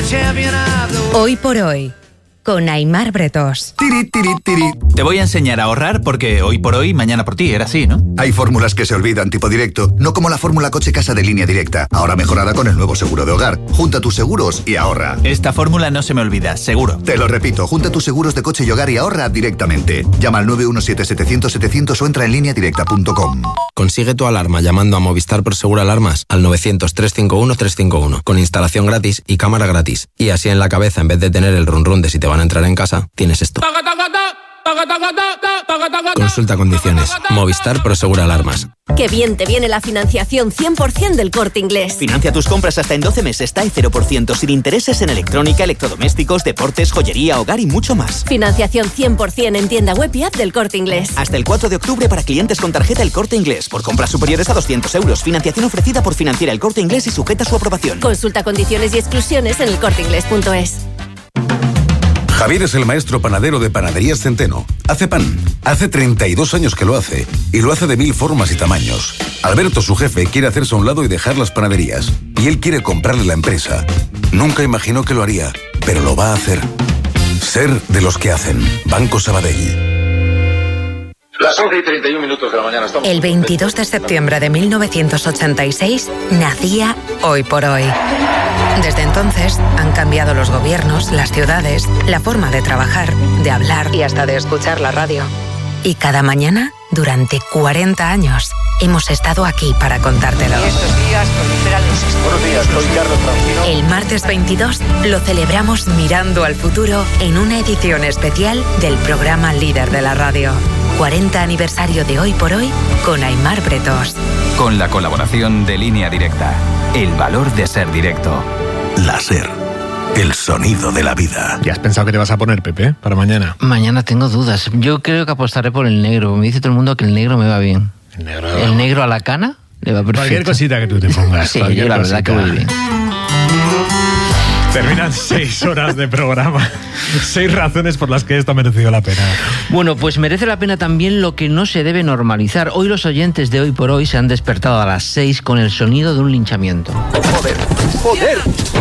Hoy por hoy, con Aimar Bretós. Tiri, tiri, tiri. Te voy a enseñar a ahorrar porque hoy por hoy, mañana por ti, era así, ¿no? Hay fórmulas que se olvidan, tipo directo, no como la fórmula coche-casa de Línea Directa, ahora mejorada con el nuevo seguro de hogar. Junta tus seguros y ahorra. Esta fórmula no se me olvida, seguro. Te lo repito, junta tus seguros de coche y hogar y ahorra directamente. Llama al 917-700-700 o entra en lineadirecta.com. Consigue tu alarma llamando a Movistar Prosegur Alarmas al 900-351-351, con instalación gratis y cámara gratis. Y así en la cabeza, en vez de tener el run-run de si te van a entrar en casa, tienes esto. Consulta condiciones. Movistar Prosegur Alarmas. Qué bien te viene la financiación 100% del Corte Inglés. Financia tus compras hasta en 12 meses, TAE 0%, sin intereses en electrónica, electrodomésticos, deportes, joyería, hogar y mucho más. Financiación 100% en tienda web y app del Corte Inglés. Hasta el 4 de octubre para clientes con tarjeta El Corte Inglés. Por compras superiores a 200 euros. Financiación ofrecida por Financiera El Corte Inglés y sujeta a su aprobación. Consulta condiciones y exclusiones en elcorteinglés.es. Javier es el maestro panadero de Panaderías Centeno. Hace pan. Hace 32 años que lo hace. Y lo hace de 1000 formas y tamaños. Alberto, su jefe, quiere hacerse a un lado y dejar las panaderías. Y él quiere comprarle la empresa. Nunca imaginó que lo haría, pero lo va a hacer. Ser de los que hacen. Banco Sabadell. Las 11:31 de la mañana. El 22 de septiembre de 1986 nacía Hoy por Hoy. Desde entonces han cambiado los gobiernos, las ciudades, la forma de trabajar, de hablar y hasta de escuchar la radio. Y cada mañana, durante 40 años, hemos estado aquí para contártelo. Estos días proliferan los... Buenos días, soy Carlos Francino. El martes 22 lo celebramos mirando al futuro en una edición especial del programa líder de la radio. 40 aniversario de Hoy por Hoy con Aimar Bretós. Con la colaboración de Línea Directa. El valor de ser directo. La SER. El sonido de la vida. ¿Ya has pensado que te vas a poner, Pepe, para mañana? Mañana tengo dudas. Yo creo que apostaré por el negro. Me dice todo el mundo que el negro me va bien. ¿El negro a la cana? Le va perfecto. Cualquier cosita que tú te pongas. Sí, yo la verdad que voy bien. Terminan 6 horas de programa. 6 razones por las que esto ha merecido la pena. Bueno, pues merece la pena también lo que no se debe normalizar. Hoy los oyentes de Hoy por Hoy se han despertado a las 6 con el sonido de un linchamiento. ¡Joder! ¡Joder!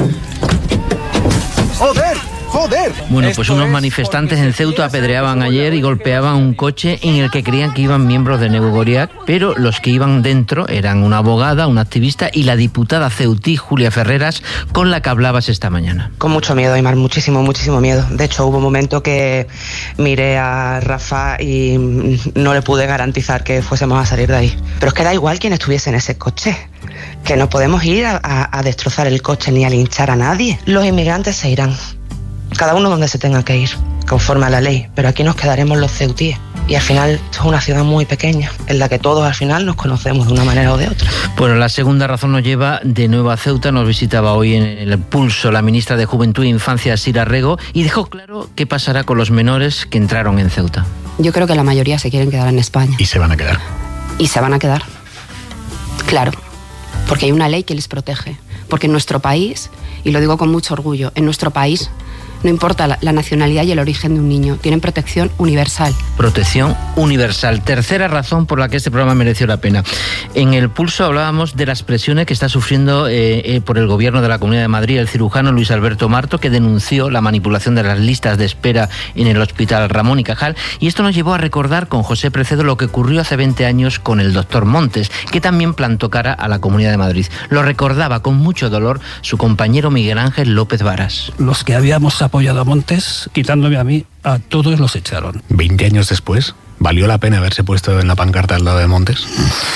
¡Joder! ¡Joder! Bueno, pues unos manifestantes en Ceuta apedreaban ayer y golpeaban un coche en el que creían que iban miembros de Negu Goriak, pero los que iban dentro eran una abogada, una activista y la diputada ceutí Julia Ferreras, con la que hablabas esta mañana. Con mucho miedo, Aimar, muchísimo miedo. De hecho, hubo un momento que miré a Rafa y no le pude garantizar que fuésemos a salir de ahí. Pero es que da igual quién estuviese en ese coche, que no podemos ir a destrozar el coche ni a linchar a nadie. Los inmigrantes se irán. Cada uno donde se tenga que ir, conforme a la ley, pero aquí nos quedaremos los ceutíes. Y al final esto es una ciudad muy pequeña, en la que todos al final nos conocemos de una manera o de otra. Bueno, la segunda razón nos lleva de nuevo a Ceuta. Nos visitaba hoy en el Pulso la ministra de Juventud e Infancia, Sira Rego, y dejó claro qué pasará con los menores que entraron en Ceuta. Yo creo que la mayoría se quieren quedar en España. Y se van a quedar. Y se van a quedar. Claro, porque hay una ley que les protege. Porque en nuestro país, y lo digo con mucho orgullo, en nuestro país no importa la nacionalidad y el origen de un niño, tienen protección universal. Protección universal. Tercera razón por la que este programa mereció la pena. En el Pulso hablábamos de las presiones que está sufriendo por el gobierno de la Comunidad de Madrid el cirujano Luis Alberto Marto, que denunció la manipulación de las listas de espera en el Hospital Ramón y Cajal, y esto nos llevó a recordar con José Precedo lo que ocurrió hace 20 años con el doctor Montes, que también plantó cara a la Comunidad de Madrid. Lo recordaba con mucho dolor su compañero Miguel Ángel López Varas. Los que habíamos apoyado a Montes, quitándome a mí, a todos los echaron. 20 años después, ¿valió la pena haberse puesto en la pancarta al lado de Montes?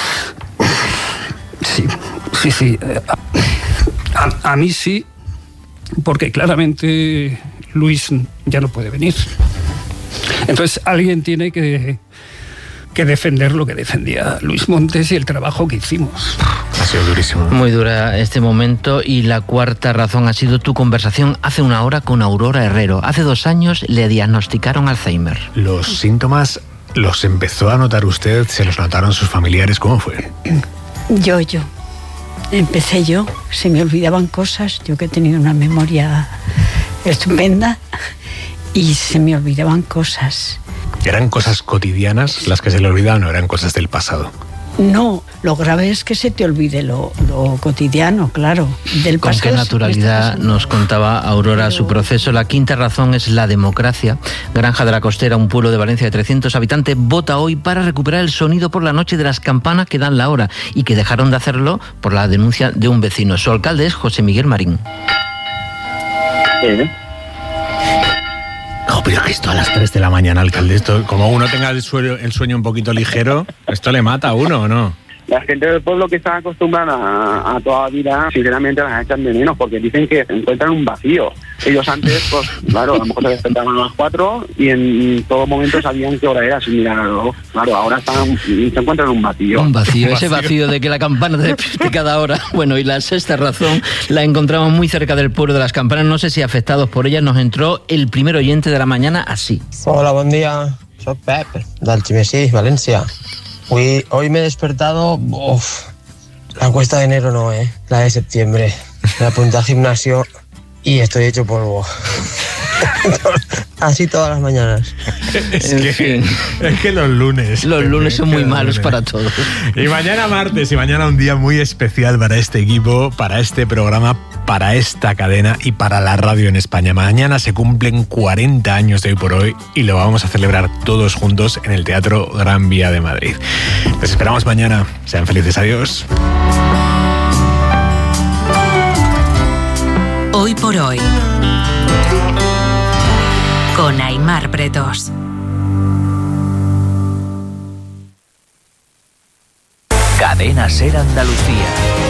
Sí. A mí sí, porque claramente Luis ya no puede venir. Entonces alguien tiene que defender lo que defendía Luis Montes y el trabajo que hicimos. Ha sido durísimo. Muy dura este momento. Y la cuarta razón ha sido tu conversación hace una hora con Aurora Herrero. Hace 2 años le diagnosticaron Alzheimer. ¿Los síntomas los empezó a notar usted? ¿Se los notaron sus familiares? ¿Cómo fue? Yo. Empecé yo. Se me olvidaban cosas. Yo que he tenido una memoria estupenda. Y se me olvidaban cosas. ¿Eran cosas cotidianas las que se le olvidaban o eran cosas del pasado? No, lo grave es que se te olvide lo cotidiano, claro. Del Con qué naturalidad nos contaba Aurora su proceso. La quinta razón es la democracia. Granja de la Costera, un pueblo de Valencia de 300 habitantes, vota hoy para recuperar el sonido por la noche de las campanas que dan la hora y que dejaron de hacerlo por la denuncia de un vecino. Su alcalde es José Miguel Marín. No, pero que esto a las 3 de la mañana, alcalde, esto, como uno tenga el sueño un poquito ligero, ¿esto le mata a uno o no? La gente del pueblo que está acostumbrada a toda la vida, sinceramente las echan de menos porque dicen que encuentran un vacío. Ellos antes, pues claro, a lo mejor se despertaban a las 4 y en todo momento sabían qué hora era sin mirar al reloj. Claro, ahora se encuentran un vacío. Un vacío, ese vacío de que la campana te despierte cada hora. Bueno, y la sexta razón la encontramos muy cerca del pueblo de las campanas. No sé si afectados por ellas nos entró el primer oyente de la mañana así. Hola, buen día. Soy Pep, d'Algemesí, Valencia. Hoy me he despertado, la cuesta de enero no, la de septiembre. Me apunté al gimnasio y estoy hecho polvo. Así todas las mañanas. Es que los lunes son muy malos para todos. Y mañana martes, y mañana un día muy especial para este equipo, para este programa, para esta cadena y para la radio en España. Mañana se cumplen 40 años de Hoy por Hoy y lo vamos a celebrar todos juntos en el Teatro Gran Vía de Madrid. Les esperamos mañana. Sean felices. Adiós. Hoy por Hoy, con Aimar Bretos. Cadena Ser Andalucía.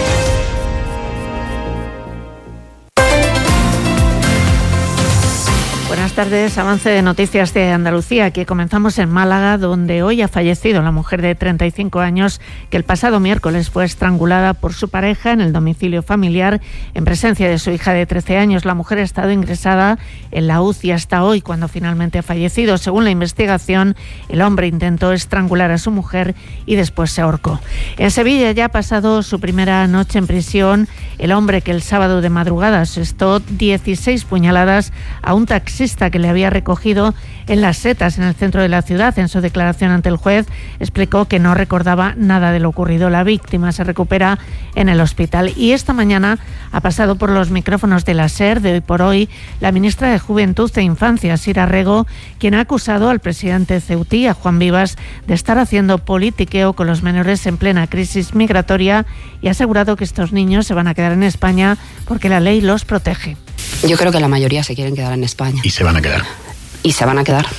Buenas tardes, avance de noticias de Andalucía, que comenzamos en Málaga, donde hoy ha fallecido la mujer de 35 años que el pasado miércoles fue estrangulada por su pareja en el domicilio familiar en presencia de su hija de 13 años. La mujer ha estado ingresada en la UCI hasta hoy, cuando finalmente ha fallecido. Según la investigación, el hombre intentó estrangular a su mujer y después se ahorcó. En Sevilla ya ha pasado su primera noche en prisión el hombre que el sábado de madrugada asestó 16 puñaladas a un taxista que le había recogido en Las Setas, en el centro de la ciudad. En su declaración ante el juez explicó que no recordaba nada de lo ocurrido. La víctima se recupera en el hospital. Y esta mañana ha pasado por los micrófonos de la SER de Hoy por Hoy la ministra de Juventud e Infancia, Sira Rego, quien ha acusado al presidente ceutí, a Juan Vivas, de estar haciendo politiqueo con los menores en plena crisis migratoria, y ha asegurado que estos niños se van a quedar en España porque la ley los protege. Yo creo que la mayoría se quieren quedar en España. Y se van a quedar. Y se van a quedar.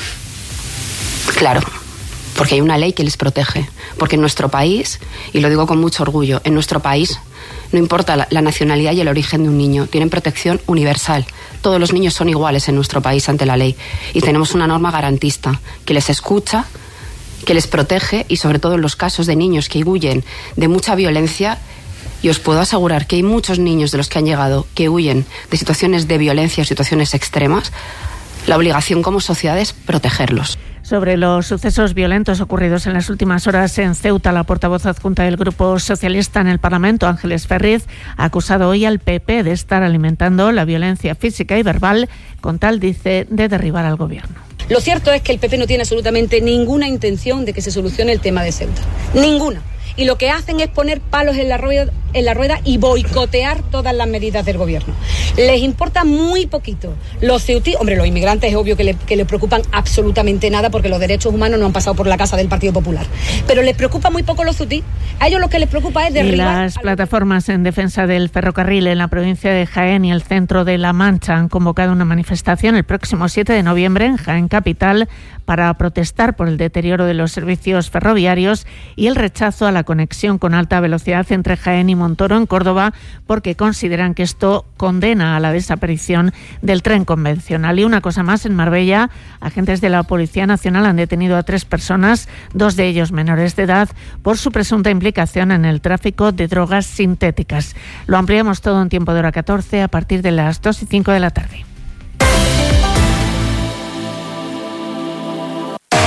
Claro, porque hay una ley que les protege. Porque en nuestro país, y lo digo con mucho orgullo, en nuestro país no importa la nacionalidad y el origen de un niño, tienen protección universal. Todos los niños son iguales en nuestro país ante la ley. Y tenemos una norma garantista que les escucha, que les protege, y sobre todo en los casos de niños que huyen de mucha violencia. Y os puedo asegurar que hay muchos niños de los que han llegado que huyen de situaciones de violencia o situaciones extremas. La obligación como sociedad es protegerlos. Sobre los sucesos violentos ocurridos en las últimas horas en Ceuta, la portavoz adjunta del Grupo Socialista en el Parlamento, Ángeles Ferriz, ha acusado hoy al PP de estar alimentando la violencia física y verbal con tal, dice, de derribar al gobierno. Lo cierto es que el PP no tiene absolutamente ninguna intención de que se solucione el tema de Ceuta. Ninguna. Y lo que hacen es poner palos en la rueda y boicotear todas las medidas del gobierno. Les importa muy poquito los ceutíes. Hombre, los inmigrantes es obvio que les preocupan absolutamente nada, porque los derechos humanos no han pasado por la casa del Partido Popular. Pero les preocupa muy poco los ceutíes. A ellos lo que les preocupa es derribar... Las plataformas en defensa del ferrocarril en la provincia de Jaén y el centro de La Mancha han convocado una manifestación el próximo 7 de noviembre en Jaén Capital para protestar por el deterioro de los servicios ferroviarios y el rechazo a la conexión con alta velocidad entre Jaén y Montoro, en Córdoba, porque consideran que esto condena a la desaparición del tren convencional. Y una cosa más, en Marbella, agentes de la Policía Nacional han detenido a 3 personas, 2 de ellos menores de edad, por su presunta implicación en el tráfico de drogas sintéticas. Lo ampliamos todo en tiempo de hora 14 a partir de las 2:05 de la tarde.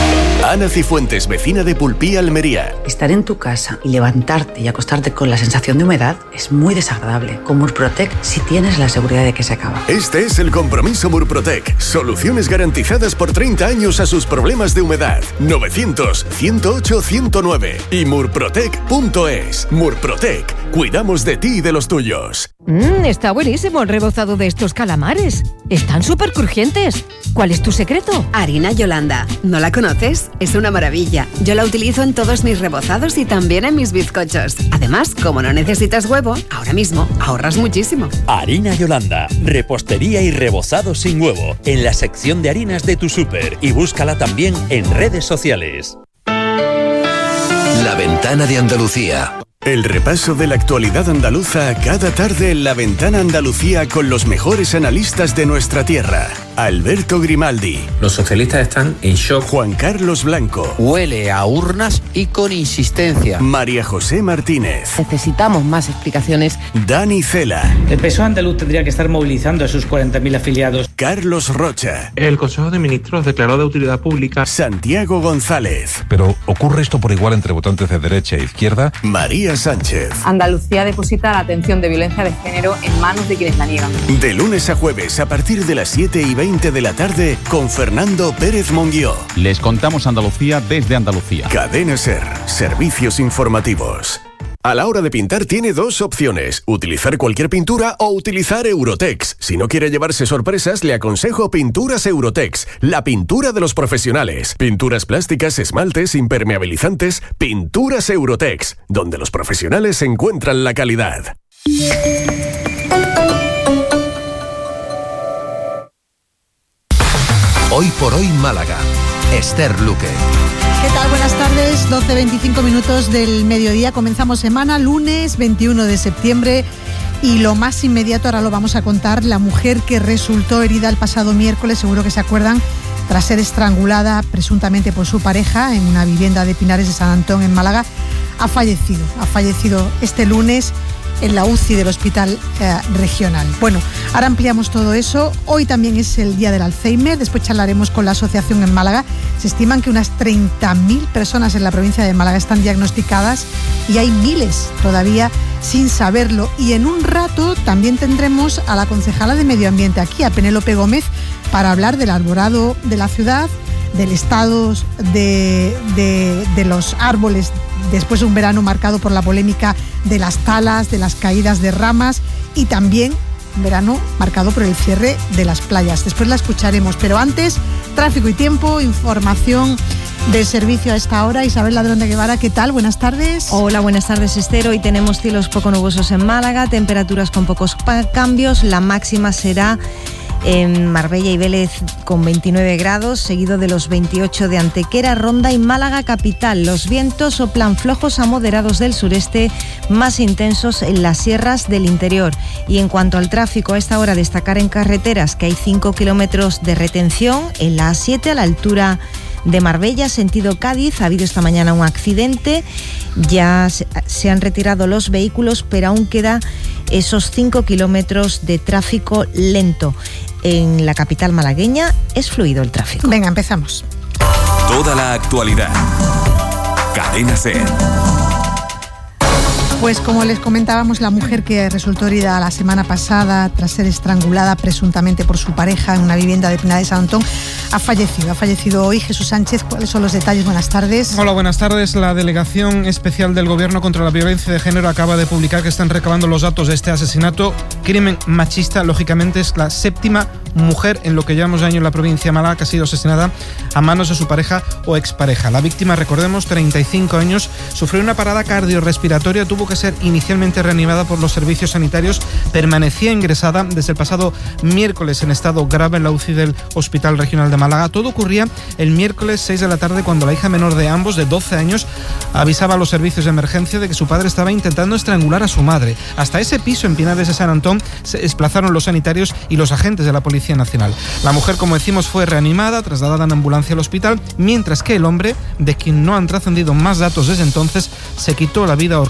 Ana Cifuentes, vecina de Pulpí, Almería. Estar en tu casa y levantarte y acostarte con la sensación de humedad es muy desagradable. Con Murprotec sí tienes la seguridad de que se acaba. Este es el compromiso Murprotec. Soluciones garantizadas por 30 años a sus problemas de humedad. 900-108-109 y murprotec.es. Murprotec. Cuidamos de ti y de los tuyos. Está buenísimo el rebozado de estos calamares. Están súper crujientes. ¿Cuál es tu secreto? Harina Yolanda. ¿No la conoces? Es una maravilla. Yo la utilizo en todos mis rebozados y también en mis bizcochos. Además, como no necesitas huevo, ahora mismo ahorras muchísimo. Harina Yolanda. Repostería y rebozado sin huevo. En la sección de harinas de tu súper. Y búscala también en redes sociales. La Ventana de Andalucía. El repaso de la actualidad andaluza cada tarde en La Ventana Andalucía con los mejores analistas de nuestra tierra. Alberto Grimaldi. Los socialistas están en shock. Juan Carlos Blanco. Huele a urnas y con insistencia. María José Martínez. Necesitamos más explicaciones. Dani Cela. El PSOE andaluz tendría que estar movilizando a sus 40.000 afiliados. Carlos Rocha. El Consejo de Ministros declaró de utilidad pública. Santiago González. Pero ¿ocurre esto por igual entre votantes de derecha e izquierda? María Sánchez. Andalucía deposita la atención de violencia de género en manos de quienes la niegan. De lunes a jueves a partir de las 7:20 de la tarde con Fernando Pérez Monguió. Les contamos Andalucía desde Andalucía. Cadena SER. Servicios informativos. A la hora de pintar tiene dos opciones, utilizar cualquier pintura o utilizar Eurotex. Si no quiere llevarse sorpresas, le aconsejo Pinturas Eurotex, la pintura de los profesionales. Pinturas plásticas, esmaltes, impermeabilizantes, Pinturas Eurotex, donde los profesionales encuentran la calidad. Hoy por hoy Málaga. Esther Luque. ¿Qué tal? Buenas tardes, 12:25 minutos del mediodía. Comenzamos semana, lunes 21 de septiembre. Y lo más inmediato, ahora lo vamos a contar, la mujer que resultó herida el pasado miércoles, seguro que se acuerdan, tras ser estrangulada presuntamente por su pareja en una vivienda de Pinares de San Antón, en Málaga, ha fallecido este lunes en la UCI del Hospital Regional. Bueno, ahora ampliamos todo eso. Hoy también es el Día del Alzheimer. Después charlaremos con la asociación en Málaga. Se estiman que unas 30.000 personas en la provincia de Málaga están diagnosticadas y hay miles todavía sin saberlo. Y en un rato también tendremos a la concejala de Medio Ambiente aquí, a Penélope Gómez, para hablar del arborado de la ciudad, del estado de los árboles después de un verano marcado por la polémica de las talas, de las caídas de ramas, y también un verano marcado por el cierre de las playas. Después la escucharemos, pero antes, tráfico y tiempo, información del servicio a esta hora. Isabel Ladrón de Guevara, ¿qué tal? Buenas tardes. Hola, buenas tardes, Esther. Hoy tenemos cielos poco nubosos en Málaga, temperaturas con pocos cambios. La máxima será en Marbella y Vélez con 29 grados, seguido de los 28 de Antequera, Ronda y Málaga capital. Los vientos soplan flojos a moderados del sureste, más intensos en las sierras del interior. Y en cuanto al tráfico, a esta hora destacar en carreteras que hay 5 kilómetros de retención en la A7 a la altura de Marbella, sentido Cádiz. Ha habido esta mañana un accidente, ya se han retirado los vehículos, pero aún queda esos 5 kilómetros de tráfico lento. En la capital malagueña es fluido el tráfico. Venga, empezamos. Toda la actualidad. Cadena SER. Pues como les comentábamos, la mujer que resultó herida la semana pasada tras ser estrangulada presuntamente por su pareja en una vivienda de Pinares de San Antón ha fallecido hoy. Jesús Sánchez, ¿cuáles son los detalles? Buenas tardes. Hola, buenas tardes. La Delegación Especial del Gobierno contra la Violencia de Género acaba de publicar que están recabando los datos de este asesinato. Crimen machista, lógicamente, es la séptima mujer en lo que llevamos de año en la provincia de Málaga que ha sido asesinada a manos de su pareja o expareja. La víctima, recordemos, 35 años, sufrió una parada cardiorrespiratoria, tuvo que ser inicialmente reanimada por los servicios sanitarios, permanecía ingresada desde el pasado miércoles en estado grave en la UCI del Hospital Regional de Málaga. Todo ocurría el miércoles 6 de la tarde, cuando la hija menor de ambos, de 12 años, avisaba a los servicios de emergencia de que su padre estaba intentando estrangular a su madre. Hasta ese piso en Pinares de San Antón se desplazaron los sanitarios y los agentes de la Policía Nacional. La mujer, como decimos, fue reanimada, trasladada en ambulancia al hospital, mientras que el hombre, de quien no han trascendido más datos desde entonces, se quitó la vida ahorcándose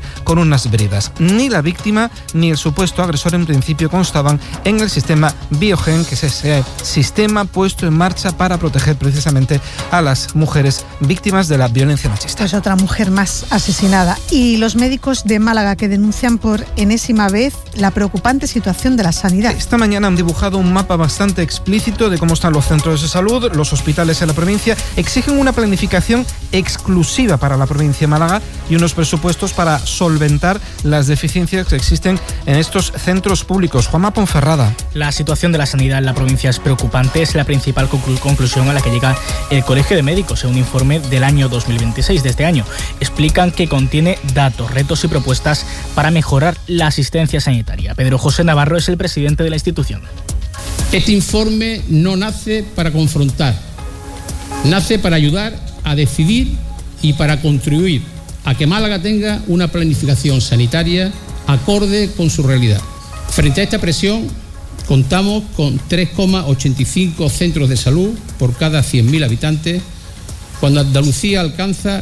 con unas bridas. Ni la víctima ni el supuesto agresor en principio constaban en el sistema Biogen, que es ese sistema puesto en marcha para proteger precisamente a las mujeres víctimas de la violencia machista. Pues otra mujer más asesinada. Y los médicos de Málaga que denuncian por enésima vez la preocupante situación de la sanidad. Esta mañana han dibujado un mapa bastante explícito de cómo están los centros de salud, los hospitales en la provincia. Exigen una planificación exclusiva para la provincia de Málaga y unos presupuestos para solventar las deficiencias que existen en estos centros públicos. Juanma Ponferrada. La situación de la sanidad en la provincia es preocupante, es la principal conclusión a la que llega el Colegio de Médicos en un informe del año 2026 de este año. Explican que contiene datos, retos y propuestas para mejorar la asistencia sanitaria. Pedro José Navarro es el presidente de la institución. Este informe no nace para confrontar, nace para ayudar a decidir y para contribuir a que Málaga tenga una planificación sanitaria acorde con su realidad. Frente a esta presión, contamos con 3,85 centros de salud por cada 100.000 habitantes, cuando Andalucía alcanza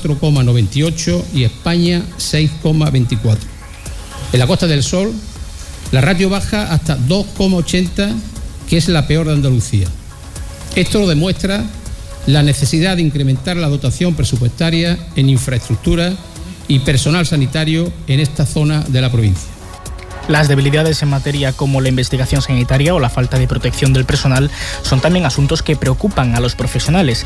4,98 y España 6,24. En la Costa del Sol, la ratio baja hasta 2,80, que es la peor de Andalucía. Esto lo demuestra la necesidad de incrementar la dotación presupuestaria en infraestructura y personal sanitario en esta zona de la provincia. Las debilidades en materia como la investigación sanitaria o la falta de protección del personal son también asuntos que preocupan a los profesionales.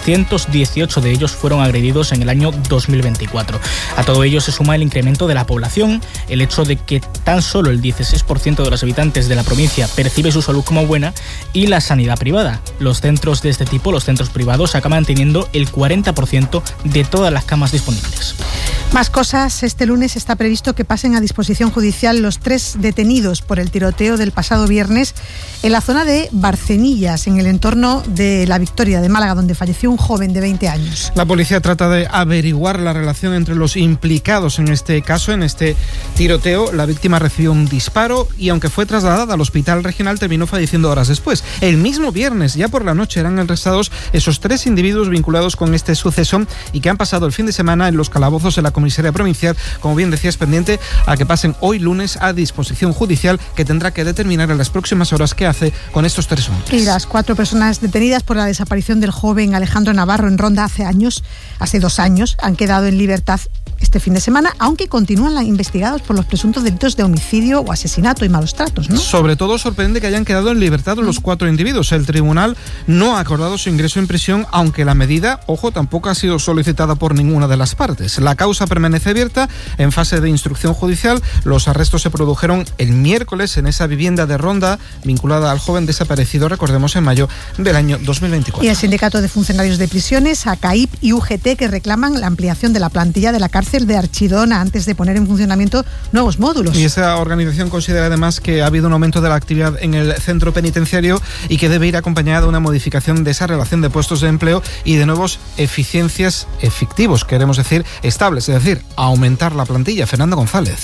318 de ellos fueron agredidos en el año 2024. A todo ello se suma el incremento de la población, el hecho de que tan solo el 16% de los habitantes de la provincia percibe su salud como buena y la sanidad privada. Los centros de este tipo, los centros privados, acaban teniendo el 40% de todas las camas disponibles. Más cosas. Este lunes está previsto que pasen a disposición judicial los 3 detenidos por el tiroteo del pasado viernes en la zona de Barcenillas, en el entorno de La Victoria de Málaga, donde falleció un joven de 20 años. La policía trata de averiguar la relación entre los implicados en este caso, en este tiroteo. La víctima recibió un disparo y, aunque fue trasladada al hospital regional, terminó falleciendo horas después. El mismo viernes, ya por la noche, eran arrestados esos 3 individuos vinculados con este suceso y que han pasado el fin de semana en los calabozos de la comisaría provincial, como bien decías, pendiente a que pasen hoy lunes a disposición judicial, que tendrá que determinar en las próximas horas qué hace con estos 3 hombres. Y las 4 personas detenidas por la desaparición del joven Alejandro Navarro en Ronda hace 2 años, han quedado en libertad este fin de semana, aunque continúan investigados por los presuntos delitos de homicidio o asesinato y malos tratos, ¿no? Sobre todo sorprende que hayan quedado en libertad los 4 individuos. El tribunal no ha acordado su ingreso en prisión, aunque la medida, ojo, tampoco ha sido solicitada por ninguna de las partes. La causa permanece abierta en fase de instrucción judicial. Los arrestos se produjeron el miércoles en esa vivienda de Ronda vinculada al joven desaparecido, recordemos, en mayo del año 2024. Y el Sindicato de Funcionarios de Prisiones, ACAIP y UGT, que reclaman la ampliación de la plantilla de la cárcel de Archidona antes de poner en funcionamiento nuevos módulos. Y esa organización considera además que ha habido un aumento de la actividad en el centro penitenciario y que debe ir acompañada de una modificación de esa relación de puestos de empleo y de nuevos eficiencias efectivos, queremos decir estables, es decir, aumentar la plantilla. Fernando González.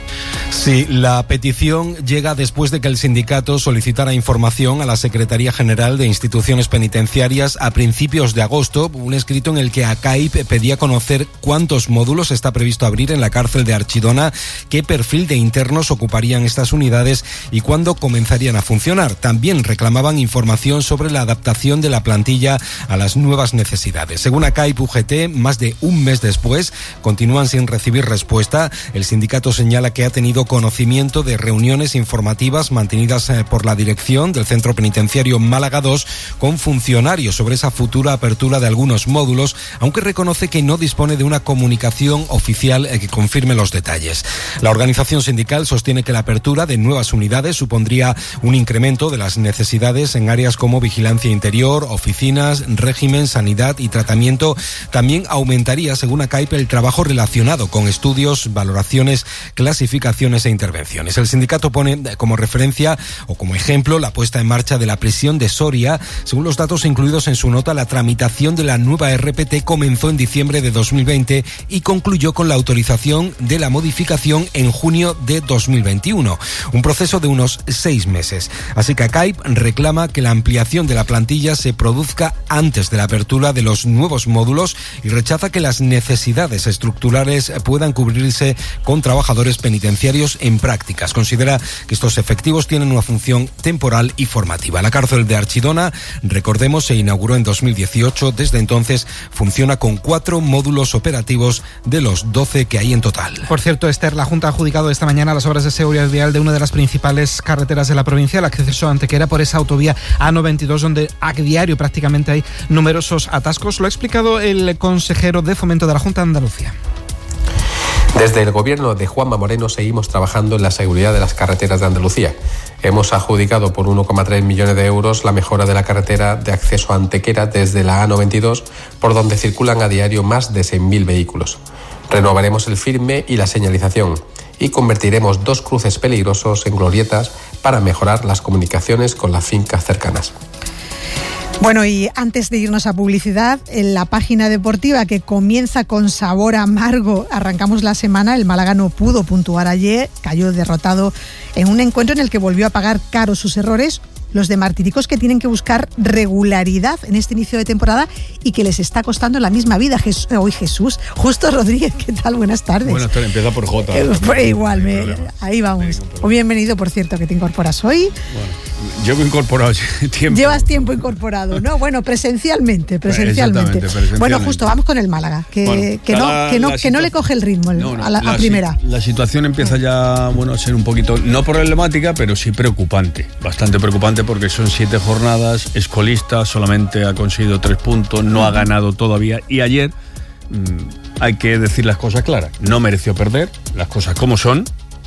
Sí, la petición llega después de que el sindicato solicitara información a la Secretaría General de Instituciones Penitenciarias a principios de agosto, un escrito en el que ACAIP pedía conocer cuántos módulos está previsto abrir en la cárcel de Archidona, qué perfil de internos ocuparían estas unidades y cuándo comenzarían a funcionar. También reclamaban información sobre la adaptación de la plantilla a las nuevas necesidades. Según ACAIP-UGT, más de un mes después, continúan sin recibir respuesta. El sindicato señala que ha tenido conocimiento de reuniones informativas mantenidas por la dirección del Centro Penitenciario Málaga II con funcionarios sobre esa futura apertura de algunos módulos, aunque reconoce que no dispone de una comunicación oficial que confirme los detalles. La organización sindical sostiene que la apertura de nuevas unidades supondría un incremento de las necesidades en áreas como vigilancia interior, oficinas, régimen, sanidad y tratamiento. También aumentaría, según ACAIP, el trabajo relacionado con estudios, valoraciones, clasificaciones actuaciones e intervenciones. El sindicato pone como referencia o como ejemplo la puesta en marcha de la prisión de Soria. Según los datos incluidos en su nota, la tramitación de la nueva RPT comenzó en diciembre de 2020 y concluyó con la autorización de la modificación en junio de 2021. Un proceso de unos 6 meses. Así que ACAIP reclama que la ampliación de la plantilla se produzca antes de la apertura de los nuevos módulos y rechaza que las necesidades estructurales puedan cubrirse con trabajadores penitenciarios en prácticas. Considera que estos efectivos tienen una función temporal y formativa. La cárcel de Archidona, recordemos, se inauguró en 2018. Desde entonces funciona con 4 módulos operativos de los 12 que hay en total. Por cierto, Esther, la Junta ha adjudicado esta mañana las obras de seguridad vial de una de las principales carreteras de la provincia, el acceso a Antequera por esa autovía A92, donde a diario prácticamente hay numerosos atascos. Lo ha explicado el consejero de Fomento de la Junta de Andalucía. Desde el gobierno de Juanma Moreno seguimos trabajando en la seguridad de las carreteras de Andalucía. Hemos adjudicado por 1,3 millones de euros la mejora de la carretera de acceso a Antequera desde la A92, por donde circulan a diario más de 6.000 vehículos. Renovaremos el firme y la señalización y convertiremos 2 cruces peligrosos en glorietas para mejorar las comunicaciones con las fincas cercanas. Bueno, y antes de irnos a publicidad, en la página deportiva que comienza con sabor amargo, arrancamos la semana. El Málaga no pudo puntuar ayer, cayó derrotado en un encuentro en el que volvió a pagar caro sus errores. Los de Martiricos, que tienen que buscar regularidad en este inicio de temporada y que les está costando la misma vida. Hoy Jesús. Justo Rodríguez, ¿qué tal? Buenas tardes. Buenas tardes, empieza por J. Igual, ahí vamos. Muy bienvenido, por cierto, que te incorporas hoy. Bueno, llevo incorporado tiempo. Llevas tiempo incorporado, ¿no? Bueno, presencialmente. Bueno, justo, vamos con el Málaga, que no le coge el ritmo a la primera. La situación empieza ya a ser un poquito, no problemática, pero sí preocupante, bastante preocupante, porque son 7 jornadas, es colista, solamente ha conseguido 3 puntos, no ha ganado todavía, y ayer hay que decir las cosas claras, no mereció perder, las cosas como son.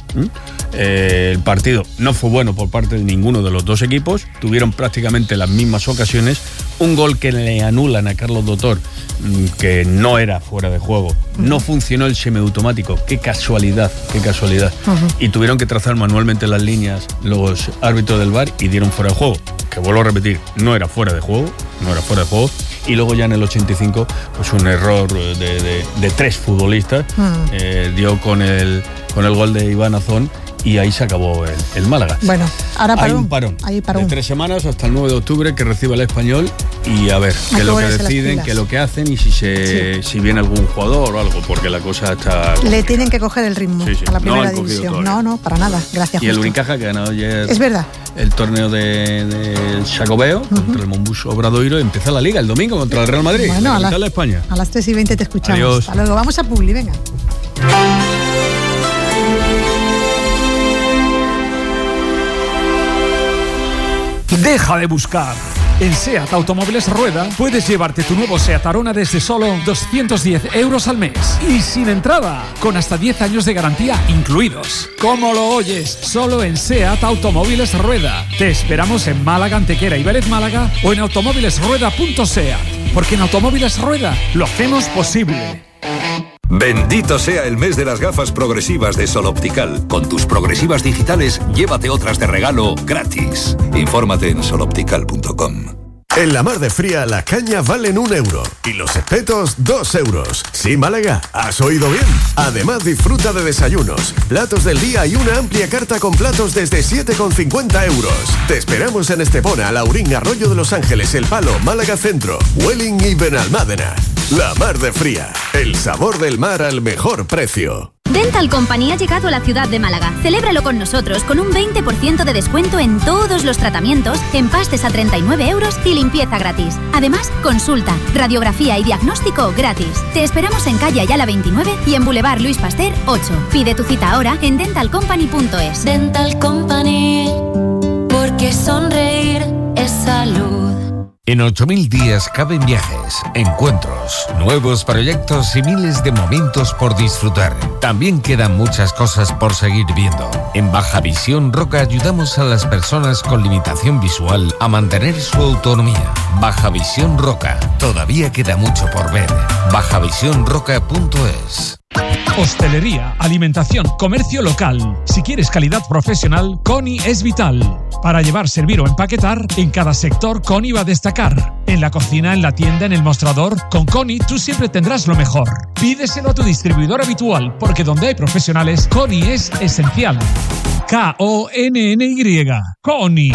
El partido no fue bueno por parte de ninguno de los dos equipos, tuvieron prácticamente las mismas ocasiones, un gol que le anulan a Carlos Dotor, que no era fuera de juego, no funcionó el semiautomático, qué casualidad, y tuvieron que trazar manualmente las líneas los árbitros del VAR y dieron fuera de juego, que vuelvo a repetir, no era fuera de juego, y luego ya en el 85 pues un error de 3 futbolistas, dio con el gol de Iván Azón, y ahí se acabó el Málaga. Bueno, ahora hay un parón de 3 semanas hasta el 9 de octubre que recibe el Español, y a ver qué es lo que deciden, qué es lo que hacen, y si viene algún jugador o algo, porque la cosa está... Le tienen que coger el ritmo a la primera división. No, para nada. Gracias. Y el Unicaja, que ha ganado ayer... Es verdad. El torneo del Xacobeo contra el Monbus Obradoiro, empieza la Liga el domingo contra el Real Madrid, bueno, la capital de España. A las 3:20 te escuchamos. Adiós. Hasta luego. Vamos a Publi, venga. Deja de buscar. En SEAT Automóviles Rueda puedes llevarte tu nuevo SEAT Arona desde solo 210 € al mes y sin entrada, con hasta 10 años de garantía incluidos. ¿Cómo lo oyes? Solo en SEAT Automóviles Rueda. Te esperamos en Málaga, Antequera y Vélez Málaga, o en automóvilesrueda.seat, porque en Automóviles Rueda lo hacemos posible. Bendito sea el mes de las gafas progresivas de Sol Optical. Con tus progresivas digitales, llévate otras de regalo gratis. Infórmate en soloptical.com. En la Mar de Fría, la caña valen 1 euro y los espetos 2 euros. Sí, Málaga, has oído bien. Además, disfruta de desayunos, platos del día y una amplia carta con platos desde 7,50 €. Te esperamos en Estepona, Laurín, Arroyo de los Ángeles, El Palo, Málaga Centro, Welling y Benalmádena. La Mar de Fría, el sabor del mar al mejor precio. Dental Company ha llegado a la ciudad de Málaga. Celébralo con nosotros con un 20% de descuento en todos los tratamientos, empastes a 39 € y limpieza gratis. Además, consulta, radiografía y diagnóstico gratis. Te esperamos en calle Ayala 29 y en Boulevard Luis Pasteur 8. Pide tu cita ahora en dentalcompany.es. Dental Company, porque sonreír es salud. En 8000 días caben viajes, encuentros, nuevos proyectos y miles de momentos por disfrutar. También quedan muchas cosas por seguir viendo. En Baja Visión Roca ayudamos a las personas con limitación visual a mantener su autonomía. Baja Visión Roca. Todavía queda mucho por ver. bajavisiónroca.es. Hostelería, alimentación, comercio local. Si quieres calidad profesional, Coni es vital. Para llevar, servir o empaquetar, en cada sector Coni va a destacar. En la cocina, en la tienda, en el mostrador, con Coni tú siempre tendrás lo mejor. Pídeselo a tu distribuidor habitual, porque donde hay profesionales, Coni es esencial. K-O-N-N-Y. Coni.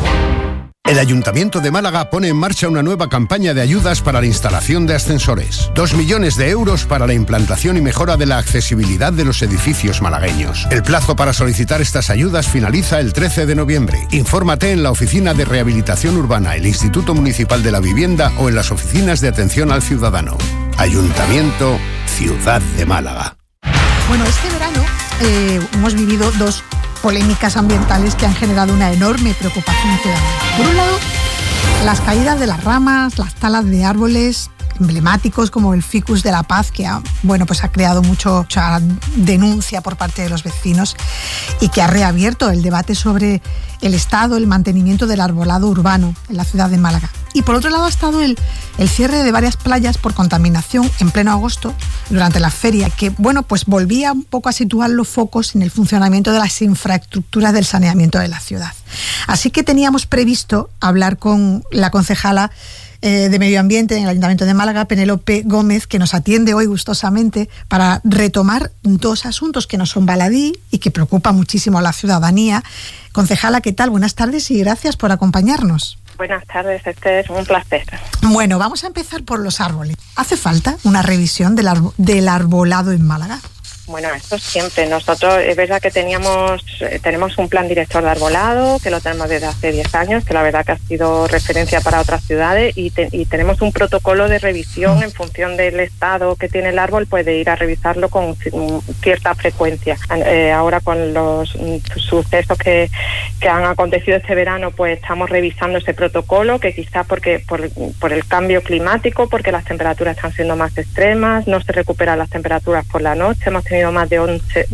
El Ayuntamiento de Málaga pone en marcha una nueva campaña de ayudas para la instalación de ascensores. 2 millones de euros para la implantación y mejora de la accesibilidad de los edificios malagueños. El plazo para solicitar estas ayudas finaliza el 13 de noviembre. Infórmate en la Oficina de Rehabilitación Urbana, el Instituto Municipal de la Vivienda o en las oficinas de atención al ciudadano. Ayuntamiento, Ciudad de Málaga. Bueno, este verano hemos vivido 2 polémicas ambientales que han generado una enorme preocupación ciudadana. Por un lado, las caídas de las ramas, las talas de árboles emblemáticos como el Ficus de la Paz, que ha creado mucha denuncia por parte de los vecinos y que ha reabierto el debate sobre el estado, el mantenimiento del arbolado urbano en la ciudad de Málaga. Y por otro lado ha estado el cierre de varias playas por contaminación en pleno agosto durante la feria, que volvía un poco a situar los focos en el funcionamiento de las infraestructuras del saneamiento de la ciudad. Así que teníamos previsto hablar con la concejala de Medio Ambiente en el Ayuntamiento de Málaga, Penélope Gómez, que nos atiende hoy gustosamente para retomar 2 asuntos que no son baladí y que preocupan muchísimo a la ciudadanía. Concejala, ¿qué tal? Buenas tardes y gracias por acompañarnos. Buenas tardes, es un placer. Bueno, vamos a empezar por los árboles. ¿Hace falta una revisión del arbolado en Málaga? Bueno, esto siempre. Nosotros es verdad que tenemos un plan director de arbolado, que lo tenemos desde hace 10 años, que la verdad que ha sido referencia para otras ciudades, y tenemos un protocolo de revisión en función del estado que tiene el árbol, pues de ir a revisarlo con cierta frecuencia. Ahora con los sucesos que han acontecido este verano, pues estamos revisando ese protocolo, que quizás porque por el cambio climático, porque las temperaturas están siendo más extremas, no se recuperan las temperaturas por la noche, hemos tenido más de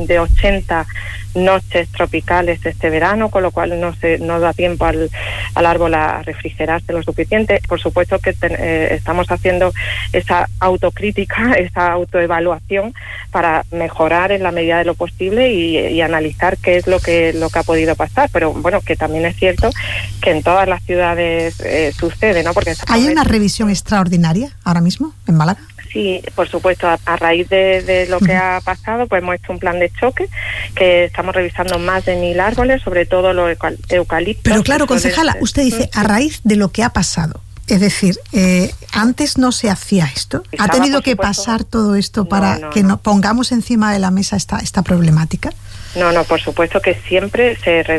80 noches tropicales este verano, con lo cual no da tiempo al árbol a refrigerarse lo suficiente. Por supuesto que estamos haciendo esa autocrítica, esa autoevaluación para mejorar en la medida de lo posible y analizar qué es lo que ha podido pasar. Pero bueno, que también es cierto que en todas las ciudades sucede, ¿no? Porque ¿hay una revisión extraordinaria ahora mismo en Málaga? Sí, por supuesto, a raíz de lo que ha pasado, pues hemos hecho un plan de choque, que estamos revisando más de 1000 árboles, sobre todo los eucaliptos. Pero claro, concejala, usted dice a raíz de lo que ha pasado. Es decir, antes no se hacía esto. ¿Ha tenido que pasar todo esto para que pongamos encima de la mesa esta problemática? No, por supuesto que siempre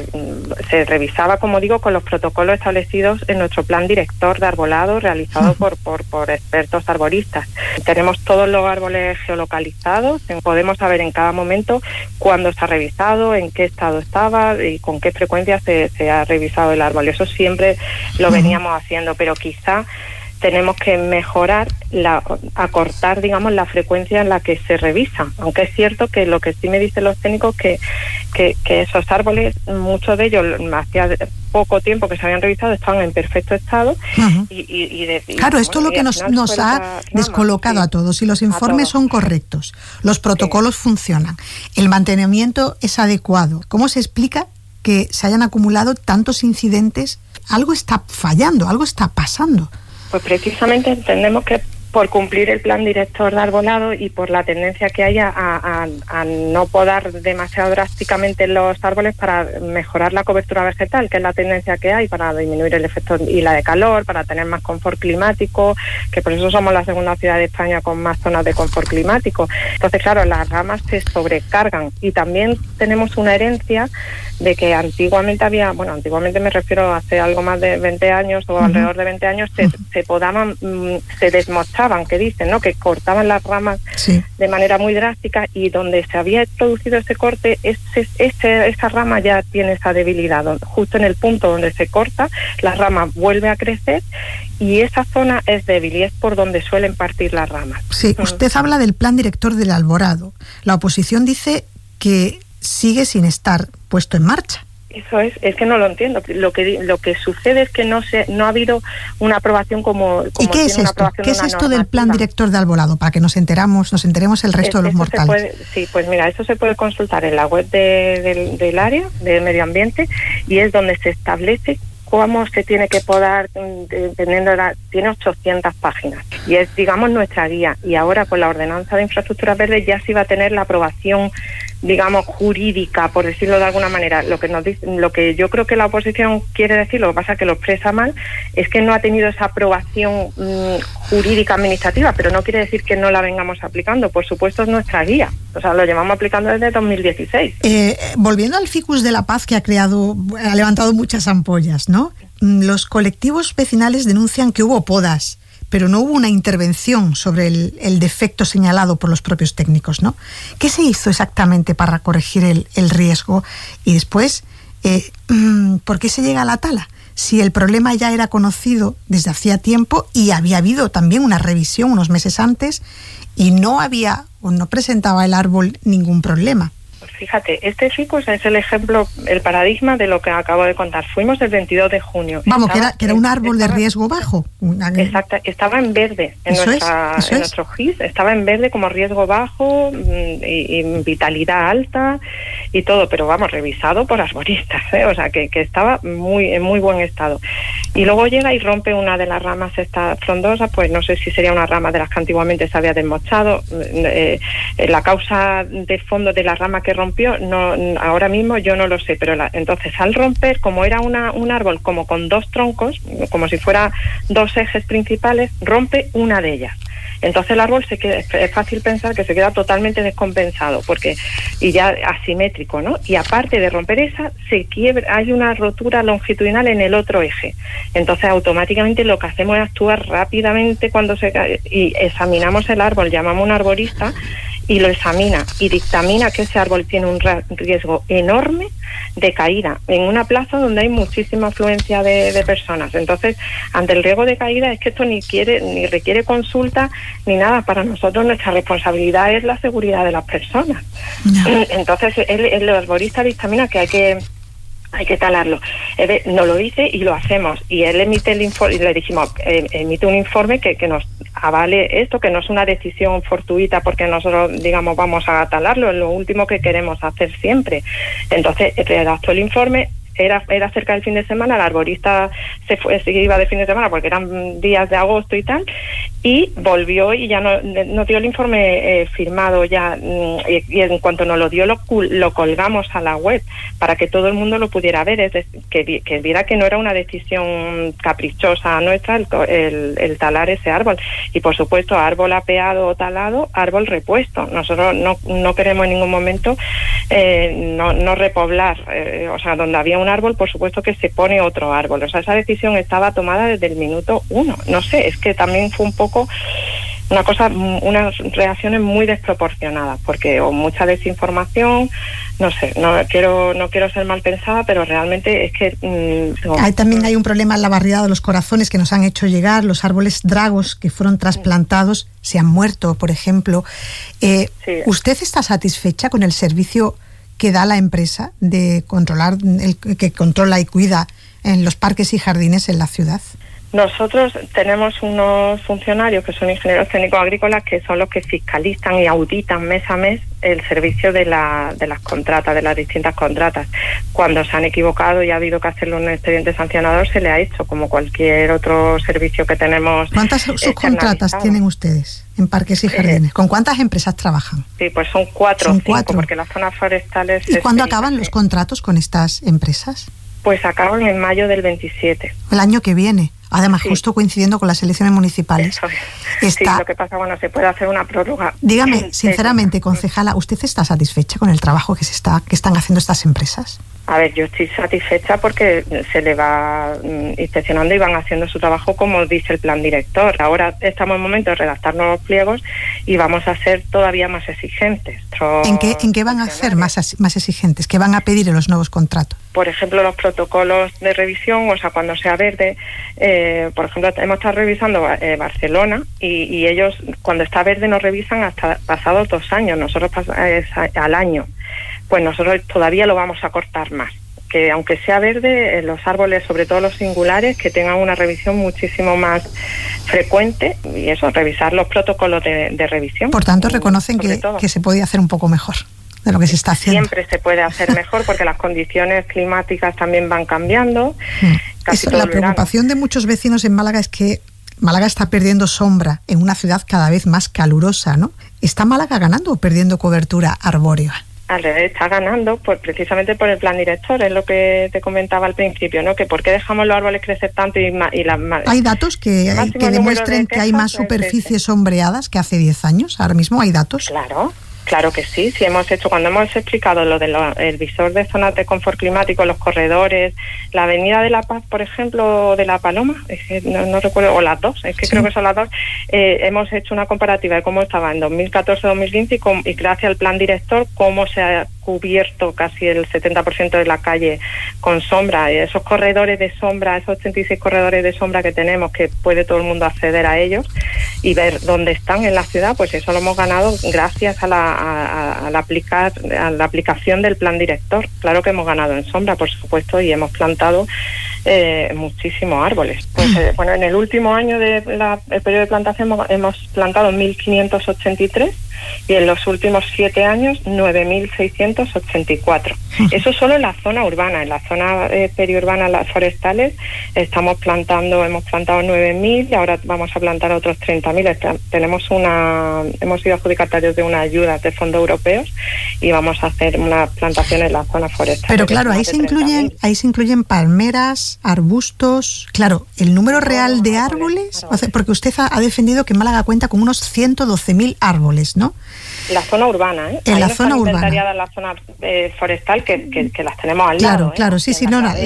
se revisaba, como digo, con los protocolos establecidos en nuestro plan director de arbolado realizado por expertos arboristas. Tenemos todos los árboles geolocalizados, podemos saber en cada momento cuándo se ha revisado, en qué estado estaba y con qué frecuencia se ha revisado el árbol. Eso siempre lo veníamos haciendo, pero quizá tenemos que mejorar, acortar, digamos, la frecuencia en la que se revisa. Aunque es cierto que lo que sí me dicen los técnicos que esos árboles, muchos de ellos, hacía poco tiempo que se habían revisado, estaban en perfecto estado. Claro, esto es lo que nos ha descolocado a todos. Si los informes son correctos, los protocolos funcionan, el mantenimiento es adecuado, ¿cómo se explica que se hayan acumulado tantos incidentes? Algo está fallando, algo está pasando. Pues precisamente entendemos que por cumplir el plan director de arbolado y por la tendencia que haya a no podar demasiado drásticamente los árboles para mejorar la cobertura vegetal, que es la tendencia que hay, para disminuir el efecto isla de calor, para tener más confort climático, que por eso somos la segunda ciudad de España con más zonas de confort climático. Entonces, claro, las ramas se sobrecargan y también tenemos una herencia de que antiguamente antiguamente me refiero a hace algo más de 20 años o alrededor de 20 años, se podaban, se desmochaban, que dicen, ¿no? Que cortaban las ramas de manera muy drástica, y donde se había producido ese corte, esa rama ya tiene esa debilidad. Justo en el punto donde se corta, la rama vuelve a crecer y esa zona es débil y es por donde suelen partir las ramas. Sí, usted habla del plan director del arbolado. La oposición dice que sigue sin estar puesto en marcha. Eso es que no lo entiendo. Lo que sucede es que no ha habido una aprobación como ¿Y qué es esto? ¿Qué es esto del plan director de arbolado? Para que nos enteremos el resto de los mortales. Pues mira, esto se puede consultar en la web del área de medio ambiente, y es donde se establece cómo se tiene que podar, dependiendo tiene 800 páginas y es, digamos, nuestra guía. Y ahora con la ordenanza de infraestructuras verdes ya se iba a tener la aprobación, digamos, jurídica, por decirlo de alguna manera. Lo que yo creo que la oposición quiere decir, lo que pasa es que lo expresa mal, es que no ha tenido esa aprobación jurídica administrativa, pero no quiere decir que no la vengamos aplicando. Por supuesto, es nuestra guía. O sea, lo llevamos aplicando desde 2016. Volviendo al Ficus de la Paz, que ha levantado muchas ampollas, ¿no? Los colectivos vecinales denuncian que hubo podas, pero no hubo una intervención sobre el defecto señalado por los propios técnicos, ¿no? ¿Qué se hizo exactamente para corregir el riesgo? Y después, ¿por qué se llega a la tala? Si el problema ya era conocido desde hacía tiempo y había habido también una revisión unos meses antes y no presentaba el árbol ningún problema. Fíjate, este ficus es el ejemplo, el paradigma de lo que acabo de contar. Fuimos el 22 de junio. Vamos, que era un árbol de riesgo bajo. Exacto, estaba en verde en nuestro GIS, estaba en verde como riesgo bajo y vitalidad alta y todo, pero vamos, revisado por arboristas, o sea, que estaba en muy buen estado. Y luego llega y rompe una de las ramas estas frondosas, pues no sé si sería una rama de las que antiguamente se había desmochado. La causa de fondo de la rama que rompió, no, ahora mismo yo no lo sé, pero entonces al romper, como era un árbol como con dos troncos, como si fuera dos ejes principales, rompe una de ellas. Entonces el árbol es fácil pensar que se queda totalmente descompensado y ya asimétrico, ¿no? Y aparte de romper esa, se quiebra, hay una rotura longitudinal en el otro eje. Entonces automáticamente lo que hacemos es actuar rápidamente cuando se cae y examinamos el árbol, llamamos a un arborista y lo examina y dictamina que ese árbol tiene un riesgo enorme de caída en una plaza donde hay muchísima afluencia de personas. Entonces, ante el riesgo de caída es que esto ni requiere consulta ni nada. Para nosotros nuestra responsabilidad es la seguridad de las personas. No. Entonces, el arborista dictamina que hay que talarlo. Nos lo dice y lo hacemos. Y él emite el informe, y le dijimos, emite un informe que nos avale esto, que no es una decisión fortuita porque nosotros, digamos, vamos a talarlo, es lo último que queremos hacer siempre. Entonces, redactó el informe. Era cerca del fin de semana, el arborista se iba de fin de semana porque eran días de agosto y tal, y volvió y ya no dio el informe firmado ya, y en cuanto nos lo dio lo colgamos a la web para que todo el mundo lo pudiera ver, es decir, que viera que no era una decisión caprichosa nuestra el talar ese árbol. Y por supuesto, árbol apeado o talado, árbol repuesto. Nosotros no queremos en ningún momento no repoblar, o sea, donde había un árbol, por supuesto que se pone otro árbol. O sea, esa decisión estaba tomada desde el minuto 1. No sé, es que también fue un poco unas reacciones muy desproporcionadas, porque o mucha desinformación, no sé, no quiero ser mal pensada, pero realmente es que... También hay un problema en la barriada de Los Corazones que nos han hecho llegar, los árboles dragos que fueron trasplantados se han muerto, por ejemplo. Sí. ¿Usted está satisfecha con el servicio que da la empresa de controlar, que controla y cuida en los parques y jardines en la ciudad? Nosotros tenemos unos funcionarios que son ingenieros técnicos agrícolas que son los que fiscalizan y auditan mes a mes el servicio de las contratas, de las distintas contratas. Cuando se han equivocado y ha habido que hacerle un expediente sancionador, se le ha hecho, como cualquier otro servicio que tenemos. ¿Cuántas subcontratas tienen ustedes en parques y jardines? ¿Con cuántas empresas trabajan? Sí, pues son 4 o 5, porque las zonas forestales... ¿Y cuándo acaban los contratos con estas empresas? Pues acaban en mayo del 27. El año que viene. Además, sí, justo coincidiendo con las elecciones municipales. Sí, lo que pasa, bueno, se puede hacer una prórroga. Dígame, sinceramente, concejala, ¿usted está satisfecha con el trabajo que están haciendo estas empresas? A ver, yo estoy satisfecha porque se le va inspeccionando y van haciendo su trabajo como dice el plan director. Ahora estamos en momento de redactar nuevos pliegos y vamos a ser todavía más exigentes. ¿En qué van a ser más exigentes? ¿Qué van a pedir en los nuevos contratos? Por ejemplo, los protocolos de revisión, o sea, cuando sea verde, por ejemplo, hemos estado revisando Barcelona y ellos, cuando está verde, nos revisan hasta pasados 2 años, nosotros al año. Pues nosotros todavía lo vamos a cortar más. que aunque sea verde, los árboles, sobre todo los singulares, que tengan una revisión muchísimo más frecuente, y eso, revisar los protocolos de revisión. Por tanto, reconocen que se podía hacer un poco mejor de lo que se está haciendo. Siempre se puede hacer mejor porque las condiciones climáticas también van cambiando. La preocupación de muchos vecinos en Málaga es que Málaga está perdiendo sombra en una ciudad cada vez más calurosa, ¿no? ¿Está Málaga ganando o perdiendo cobertura arbórea? Al revés, está ganando precisamente por el plan director, es lo que te comentaba al principio, ¿no? Que por qué dejamos los árboles crecer tanto ¿Hay datos que demuestren que hay más superficies sombreadas que hace 10 años? ¿Ahora mismo hay datos? Claro que sí, cuando hemos explicado lo del visor de zonas de confort climático, los corredores, la Avenida de la Paz, por ejemplo, de La Paloma, es que no recuerdo, o las dos, creo que son las dos, hemos hecho una comparativa de cómo estaba en 2014-2015 y gracias al plan director, cómo se ha cubierto casi el 70% de la calle con sombra. Esos corredores de sombra, esos 86 corredores de sombra que tenemos, que puede todo el mundo acceder a ellos y ver dónde están en la ciudad, pues eso lo hemos ganado gracias a la aplicación del plan director. Claro que hemos ganado en sombra, por supuesto, y hemos plantado muchísimos árboles. Pues en el último año del periodo de plantación hemos plantado 1.583 y en los últimos 7 años 9.684. Eso solo en la zona urbana. En la zona periurbana, las forestales, hemos plantado 9.000 y ahora vamos a plantar otros 30.000. Hemos sido adjudicatarios de una ayuda de fondos europeos y vamos a hacer una plantación en la zona forestal. Pero claro, ahí se incluyen palmeras, arbustos. Claro, el número real de árboles, porque usted ha defendido que Málaga cuenta con unos 112.000 árboles, ¿no? La zona urbana, ¿eh? En la zona urbana. En la zona forestal que las tenemos al lado. Claro, sí,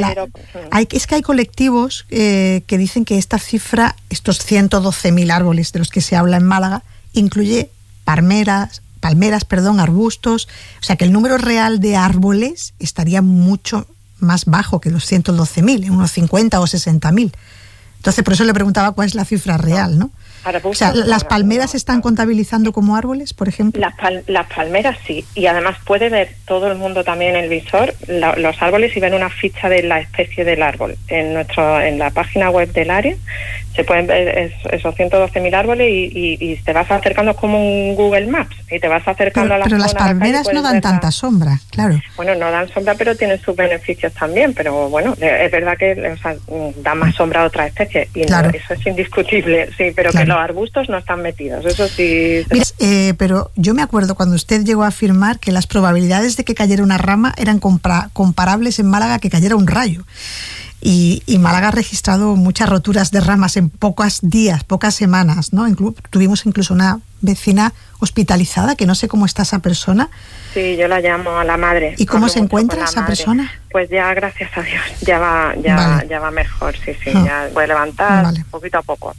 es que hay colectivos que dicen que esta cifra, estos 112.000 árboles de los que se habla en Málaga, incluye palmeras, arbustos, o sea que el número real de árboles estaría mucho más bajo que los 112.000, en unos 50 o 60.000. Entonces, por eso le preguntaba cuál es la cifra real, ¿no? O sea, ¿las palmeras se están contabilizando como árboles, por ejemplo? Las palmeras sí, y además puede ver todo el mundo también en el visor los árboles y ver una ficha de la especie del árbol. En la página web del área se pueden ver esos 112.000 árboles y te vas acercando como un Google Maps y te vas acercando a la zona. Pero las palmeras no dan tanta sombra, claro. Bueno, no dan sombra, pero tienen sus beneficios también, pero bueno, es verdad que da más sombra a otras especies y claro. Eso es indiscutible, sí, pero claro. Que los arbustos no están metidos, eso sí. Mira, pero yo me acuerdo cuando usted llegó a afirmar que las probabilidades de que cayera una rama eran comparables en Málaga que cayera un rayo. Y Málaga ha registrado muchas roturas de ramas en pocos días, pocas semanas, ¿no? Tuvimos incluso una vecina hospitalizada, que no sé cómo está esa persona. Sí, yo la llamo a la madre. ¿Y cómo se encuentra esa persona? Pues ya, gracias a Dios, ya va mejor, sí, ya puede levantar poquito a poco.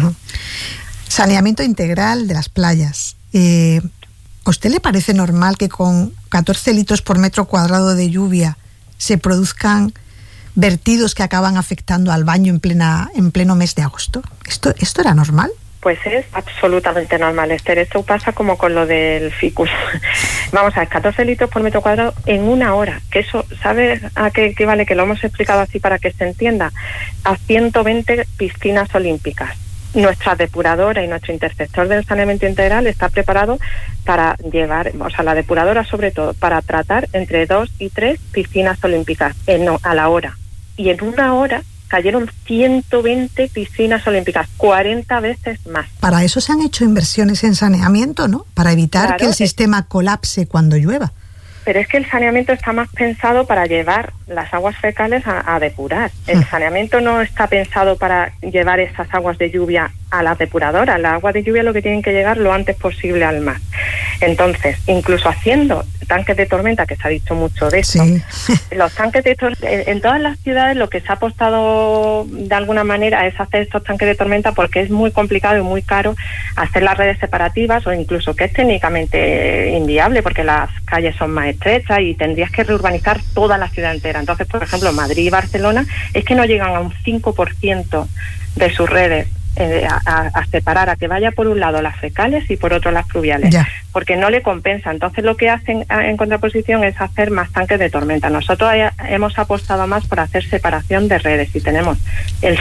Saneamiento integral de las playas. ¿A usted le parece normal que con 14 litros por metro cuadrado de lluvia se produzcan vertidos que acaban afectando al baño en pleno mes de agosto? ¿Esto era normal? Pues es absolutamente normal, Esther. Esto pasa como con lo del ficus. Vamos a ver, 14 litros por metro cuadrado en una hora. Que eso, ¿sabes a qué equivale? Que lo hemos explicado así para que se entienda. A 120 piscinas olímpicas. Nuestra depuradora y nuestro interceptor del saneamiento integral está preparado para llevar, la depuradora sobre todo, para tratar entre 2 y 3 piscinas olímpicas a la hora. Y en una hora cayeron 120 piscinas olímpicas, 40 veces más. Para eso se han hecho inversiones en saneamiento, ¿no? Para evitar que el sistema colapse cuando llueva. Pero es que el saneamiento está más pensado para llevar las aguas fecales a depurar. El saneamiento no está pensado para llevar esas aguas de lluvia a la depuradora. Las aguas de lluvia lo que tienen que llegar lo antes posible al mar. Entonces, incluso haciendo tanques de tormenta, que se ha dicho mucho de esto, los tanques de tormenta, en todas las ciudades lo que se ha apostado de alguna manera es hacer estos tanques de tormenta porque es muy complicado y muy caro hacer las redes separativas o incluso que es técnicamente inviable porque las calles son más estrechas y tendrías que reurbanizar toda la ciudad entera. Entonces, por ejemplo, Madrid y Barcelona es que no llegan a un 5% de sus redes a separar, a que vaya por un lado las fecales y por otro las fluviales, porque no le compensa. Entonces lo que hacen en contraposición es hacer más tanques de tormenta. Nosotros hemos apostado más por hacer separación de redes y tenemos el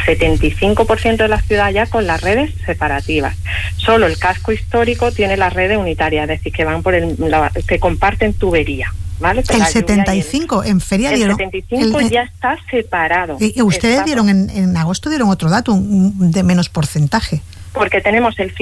75% de la ciudad ya con las redes separativas. Solo el casco histórico tiene las redes unitarias, es decir, que van por que comparten tubería. ¿Vale? El 75 en feria el dieron. 75 ya está separado. Y ustedes dieron en agosto dieron otro dato de menos porcentaje. Porque tenemos el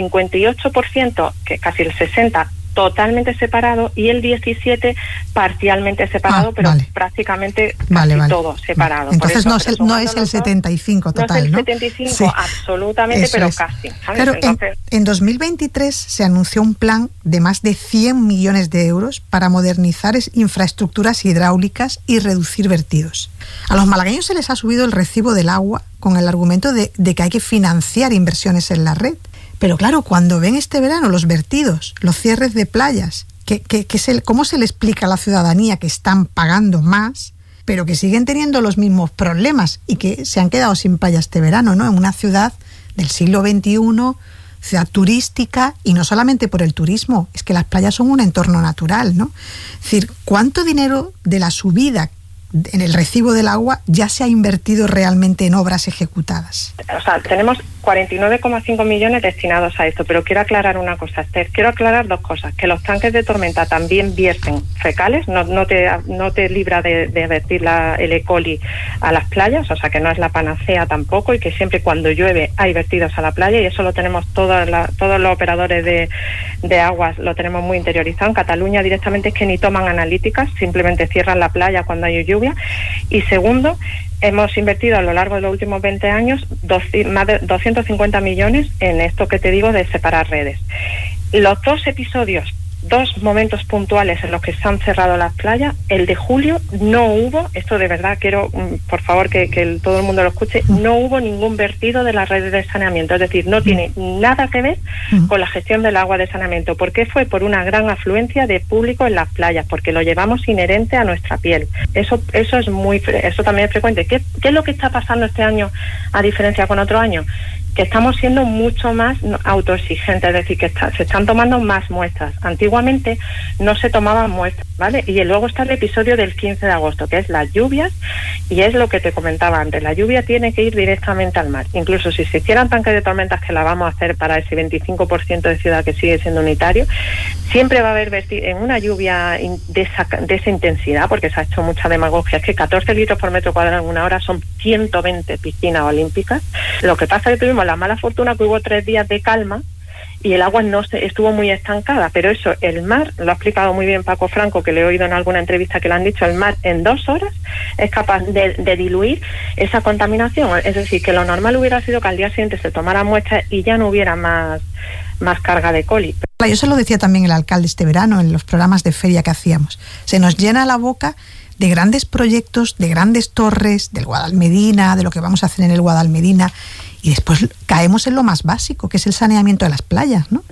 58%, que casi el 60%, totalmente separado, y el 17% parcialmente separado, pero prácticamente todo separado. Entonces no es el 75 total, ¿no? No es el 75 absolutamente, pero casi. ¿sabes? Claro, entonces, en 2023 se anunció un plan de más de 100 millones de euros para modernizar infraestructuras hidráulicas y reducir vertidos. A los malagueños se les ha subido el recibo del agua con el argumento de que hay que financiar inversiones en la red. Pero claro, cuando ven este verano los vertidos, los cierres de playas, ¿cómo se le explica a la ciudadanía que están pagando más, pero que siguen teniendo los mismos problemas y que se han quedado sin playa este verano, ¿no? En una ciudad del siglo XXI, ciudad turística, y no solamente por el turismo, es que las playas son un entorno natural, ¿no? Es decir, ¿cuánto dinero de la subida en el recibo del agua ya se ha invertido realmente en obras ejecutadas? O sea, tenemos 49,5 millones destinados a esto, pero quiero aclarar una cosa, Esther, quiero aclarar dos cosas, que los tanques de tormenta también vierten fecales, no te libra de vertir el E. coli a las playas, o sea que no es la panacea tampoco, y que siempre cuando llueve hay vertidos a la playa, y eso lo tenemos todos los operadores de aguas, lo tenemos muy interiorizado. En Cataluña directamente es que ni toman analíticas, simplemente cierran la playa cuando hay lluvia. Y segundo, hemos invertido a lo largo de los últimos 20 años más de 250 millones en esto que te digo de separar redes. Los dos momentos puntuales en los que se han cerrado las playas, el de julio no hubo, esto de verdad quiero, por favor, que todo el mundo lo escuche, no hubo ningún vertido de las redes de saneamiento, es decir, no tiene nada que ver con la gestión del agua de saneamiento. ¿Por qué? Fue por una gran afluencia de público en las playas, porque lo llevamos inherente a nuestra piel. Eso también es frecuente. ¿Qué es lo que está pasando este año a diferencia con otro año? Que estamos siendo mucho más autoexigentes, es decir, que se están tomando más muestras. Antiguamente no se tomaban muestras, ¿vale? Y luego está el episodio del 15 de agosto, que es las lluvias, y es lo que te comentaba antes, la lluvia tiene que ir directamente al mar. Incluso si se hicieran tanques de tormentas, que la vamos a hacer para ese 25% de ciudad que sigue siendo unitario, siempre va a haber en una lluvia de esa intensidad, porque se ha hecho mucha demagogia, es que 14 litros por metro cuadrado en una hora son 120 piscinas olímpicas. Lo que pasa es que tuvimos la mala fortuna que hubo 3 días de calma y el agua estuvo muy estancada, pero eso, el mar, lo ha explicado muy bien Paco Franco, que le he oído en alguna entrevista que le han dicho, el mar en 2 horas es capaz de diluir esa contaminación, es decir, que lo normal hubiera sido que al día siguiente se tomara muestras y ya no hubiera más carga de coli. Yo se lo decía también el alcalde este verano en los programas de feria que hacíamos, se nos llena la boca de grandes proyectos, de grandes torres, del Guadalmedina, de lo que vamos a hacer en el Guadalmedina, y después caemos en lo más básico, que es el saneamiento de las playas, ¿no?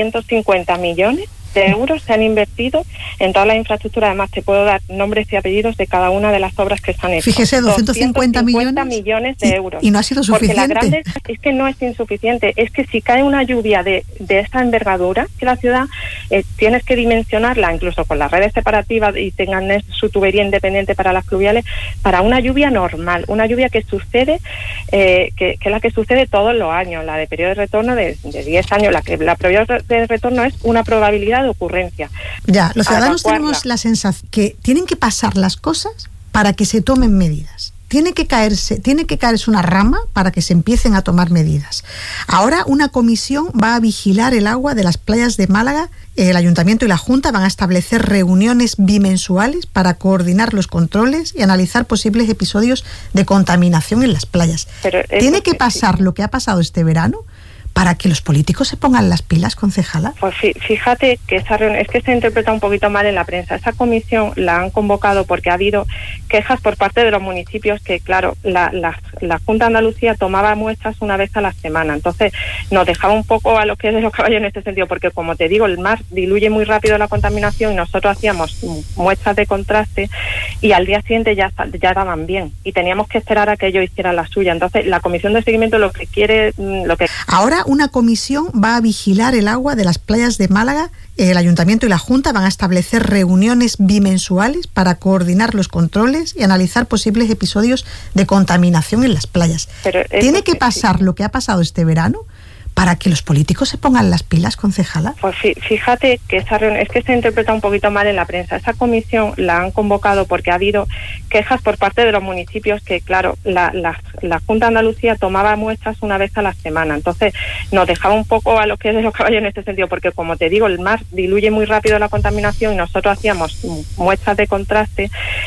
250 millones de euros se han invertido en toda la infraestructura. Además, te puedo dar nombres y apellidos de cada una de las obras que se han hecho. Fíjese, 250 millones de euros. Y no ha sido suficiente. Porque la grande es que no es insuficiente. Es que si cae una lluvia de esta envergadura, que la ciudad tienes que dimensionarla, incluso con las redes separativas y tengan su tubería independiente para las fluviales, para una lluvia normal, una lluvia que sucede, que es la que sucede todos los años, la de periodo de retorno de 10 años, la periodo de retorno es una probabilidad de ocurrencia. Ya, los ciudadanos tenemos la sensación que tienen que pasar las cosas para que se tomen medidas. Tiene que caerse una rama para que se empiecen a tomar medidas. Ahora una comisión va a vigilar el agua de las playas de Málaga. El Ayuntamiento y la Junta van a establecer reuniones bimensuales para coordinar los controles y analizar posibles episodios de contaminación en las playas. Tiene que pasar lo que ha pasado este verano para que los políticos se pongan las pilas, concejala? Pues fíjate que esa reunión, es que se interpreta un poquito mal en la prensa. Esa comisión la han convocado porque ha habido quejas por parte de los municipios que, claro, la Junta de Andalucía tomaba muestras una vez a la semana. Entonces nos dejaba un poco a lo que es de los caballos en este sentido, porque como te digo, el mar diluye muy rápido la contaminación y nosotros hacíamos muestras de contraste y al día siguiente ya daban bien y teníamos que esperar a que ellos hicieran la suya. Entonces la comisión de seguimiento lo que quiere... Ahora una comisión va a vigilar el agua de las playas de Málaga. El Ayuntamiento y la Junta van a establecer reuniones bimensuales para coordinar los controles y analizar posibles episodios de contaminación en las playas. ¿Tiene que pasar lo que ha pasado este verano para que los políticos se pongan las pilas, concejala? Pues fíjate que esa reunión, es que se interpreta un poquito mal en la prensa. Esa comisión la han convocado porque ha habido quejas por parte de los municipios que, claro, la Junta de Andalucía tomaba muestras una vez a la semana. Entonces nos dejaba un poco a lo que es de los caballos en este sentido, porque como te digo, el mar diluye muy rápido la contaminación y nosotros hacíamos muestras de contraste